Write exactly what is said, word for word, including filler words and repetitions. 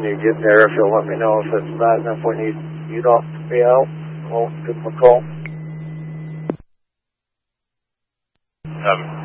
you get there, if you'll let me know if it's bad enough we need you to be out, we'll give them a call. Um,